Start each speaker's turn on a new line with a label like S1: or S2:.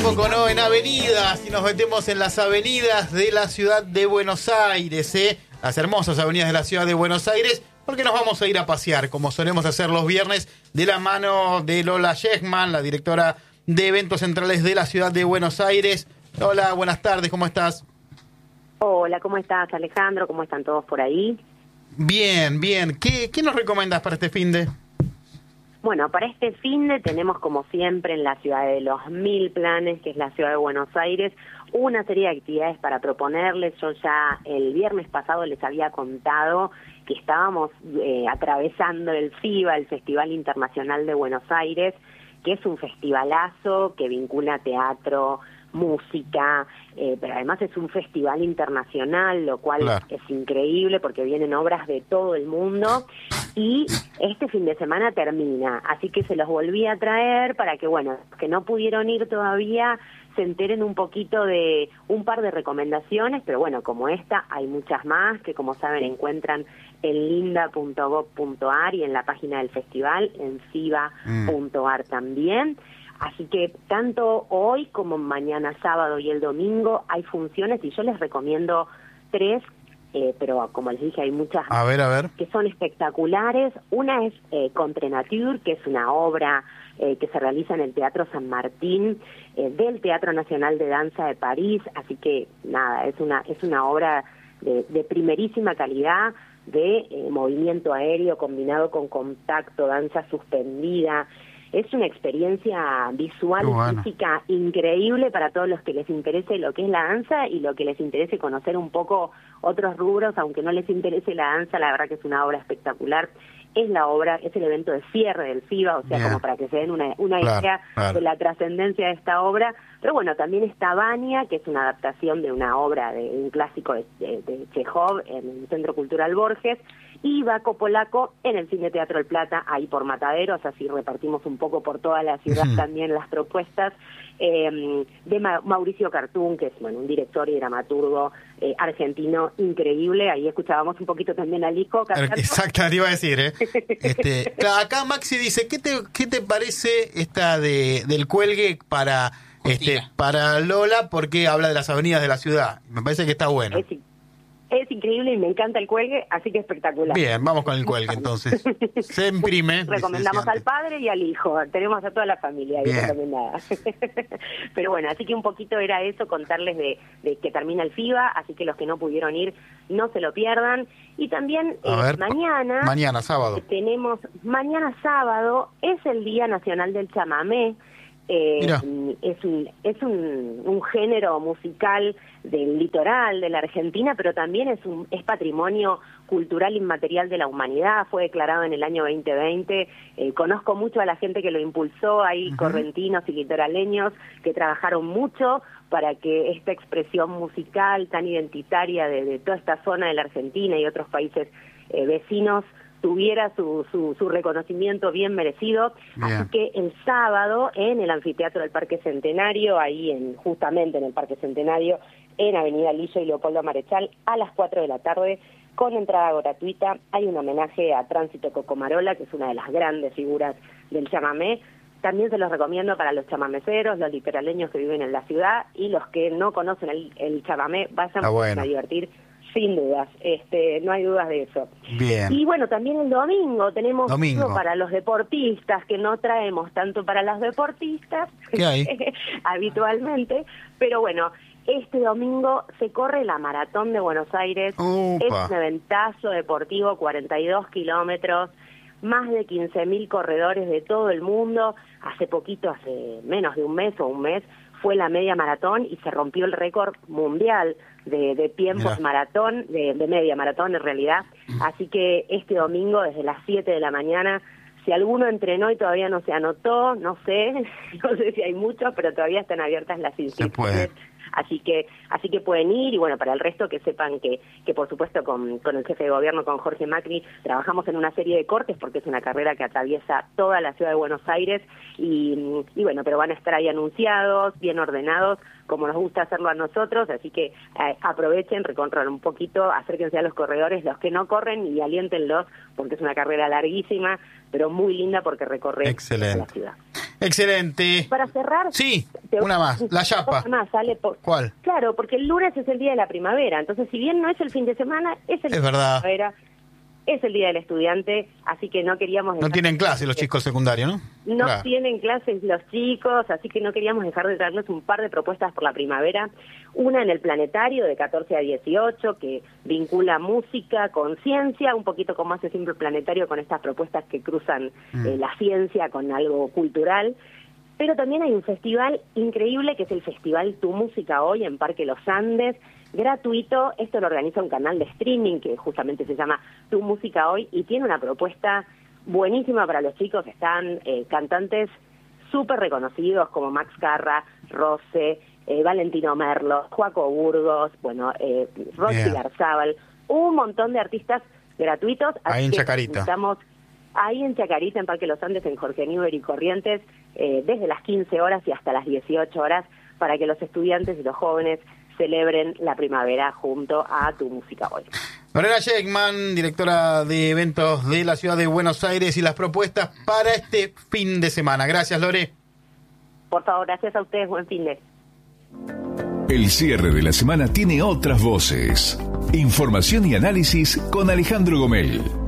S1: poco, ¿no? En avenidas, y nos metemos en las avenidas de la ciudad de Buenos Aires, las hermosas avenidas de la ciudad de Buenos Aires, porque nos vamos a ir a pasear, como solemos hacer los viernes, de la mano de Lola Shechman, la directora de eventos centrales de la ciudad de Buenos Aires. Lola, buenas tardes, ¿cómo estás?
S2: Hola, ¿cómo estás, Alejandro? ¿Cómo están todos por ahí?
S1: Bien, bien. ¿Qué nos recomiendas para este finde?
S2: Bueno, para este finde tenemos, como siempre, en la ciudad de los 1000 planes, que es la ciudad de Buenos Aires, una serie de actividades para proponerles. Yo ya el viernes pasado les había contado que estábamos atravesando el FIBA, el Festival Internacional de Buenos Aires, que es un festivalazo que vincula teatro, música, pero además es un festival internacional, lo cual claro, es increíble porque vienen obras de todo el mundo. Y este fin de semana termina, así que se los volví a traer para que, bueno, los que no pudieron ir todavía se enteren un poquito de un par de recomendaciones, pero bueno, como esta, hay muchas más que, como saben, encuentran en linda.gov.ar y en la página del festival, en fiba.ar también. Así que tanto hoy como mañana sábado y el domingo hay funciones, y yo les recomiendo 3, pero como les dije hay muchas
S1: a ver,
S2: que son espectaculares. Una es Contre-Nature, que es una obra que se realiza en el Teatro San Martín del Teatro Nacional de Danza de París, así que nada, es una obra de primerísima calidad, de movimiento aéreo combinado con contacto, danza suspendida. Es una experiencia visual y física increíble para todos los que les interese lo que es la danza y lo que les interese conocer un poco otros rubros, aunque no les interese la danza. La verdad que es una obra espectacular. Es el evento de cierre del FIBA, o sea, como para que se den una idea de la trascendencia de esta obra. Pero bueno, también está Vania, que es una adaptación de una obra de un clásico de Chekhov en el Centro Cultural Borges, y Baco Polaco en el Cine Teatro El Plata, ahí por Mataderos, así repartimos un poco por toda la ciudad también las propuestas, de Mauricio Cartún, que es un director y dramaturgo argentino increíble. Ahí escuchábamos un poquito también al hijo cantando.
S1: Exacto, te iba a decir, acá Maxi dice, ¿qué te parece esta del cuelgue para Lola? Porque habla de las avenidas de la ciudad. Me parece que está bueno.
S2: Es increíble y me encanta el cuelgue, así que espectacular.
S1: Bien, vamos con el cuelgue entonces. Se imprime.
S2: Recomendamos al padre y al hijo, tenemos a toda la familia ahí recomendada. Pero bueno, así que un poquito era eso, contarles de que termina el FIBA, así que los que no pudieron ir, no se lo pierdan. Y también mañana sábado. Mañana sábado es el Día Nacional del Chamamé. Es un género musical del litoral de la Argentina, pero también es patrimonio cultural inmaterial de la humanidad. Fue declarado en el año 2020. Conozco mucho a la gente que lo impulsó, hay correntinos y litoraleños que trabajaron mucho para que esta expresión musical tan identitaria de toda esta zona de la Argentina y otros países vecinos tuviera su reconocimiento bien merecido. Así que el sábado en el anfiteatro del Parque Centenario, ahí justamente en el Parque Centenario, en Avenida Lillo y Leopoldo Marechal, a las 4 de la tarde, con entrada gratuita, hay un homenaje a Tránsito Cocomarola, que es una de las grandes figuras del chamamé. También se los recomiendo para los chamameceros, los litoraleños que viven en la ciudad, y los que no conocen el chamamé, vayan a divertir. Sin dudas, no hay dudas de eso.
S1: Bien.
S2: Y bueno, también el domingo tenemos uno para los deportistas, que no traemos tanto para los deportistas habitualmente, pero bueno, este domingo se corre la Maratón de Buenos Aires.
S1: Upa.
S2: Es un eventazo deportivo, 42 kilómetros, más de 15.000 corredores de todo el mundo. Hace menos de un mes, fue la media maratón y se rompió el récord mundial de tiempos maratón, de media maratón en realidad. Así que este domingo desde las 7 de la mañana, si alguno entrenó y todavía no se anotó, no sé si hay muchos, pero todavía están abiertas las inscripciones. Así que pueden ir, y bueno, para el resto que sepan que por supuesto con el jefe de gobierno, con Jorge Macri, trabajamos en una serie de cortes porque es una carrera que atraviesa toda la ciudad de Buenos Aires y bueno, pero van a estar ahí anunciados, bien ordenados, como nos gusta hacerlo a nosotros, así que aprovechen, recorran un poquito, acérquense a los corredores, los que no corren, y aliéntenlos porque es una carrera larguísima, pero muy linda porque recorre la ciudad.
S1: Excelente.
S2: Para cerrar...
S1: Sí, una más, la chapa.
S2: Más, sale
S1: ¿Cuál?
S2: Claro, porque el lunes es el día de la primavera, entonces si bien no es el fin de semana, es el día de la primavera, es el día del estudiante, así que no queríamos...
S1: No tienen clase los chicos secundarios, ¿no?
S2: No tienen clases los chicos, así que no queríamos dejar de traerles un par de propuestas por la primavera. Una en el Planetario de 14 a 18, que vincula música con ciencia, un poquito como hace siempre el Planetario con estas propuestas que cruzan la ciencia con algo cultural. Pero también hay un festival increíble que es el Festival Tu Música Hoy en Parque Los Andes, gratuito. Esto lo organiza un canal de streaming que justamente se llama Tu Música Hoy y tiene una propuesta buenísima para los chicos. Están cantantes súper reconocidos como Max Carra, Rose, Valentino Merlo, Joaco Burgos, Roxy Garzábal, un montón de artistas gratuitos.
S1: Ahí en Chacarita.
S2: Estamos ahí en Chacarita, en Parque Los Andes, en Jorge Newbery y Corrientes, desde las 15 horas y hasta las 18 horas, para que los estudiantes y los jóvenes celebren la primavera junto a Tu Música Hoy.
S1: Lorena Sheckman, directora de eventos de la ciudad de Buenos Aires, y las propuestas para este fin de semana. Gracias, Lore.
S2: Por favor, gracias a ustedes. Buen fin de...
S3: El cierre de la semana tiene otras voces. Información y análisis con Alejandro Gomel.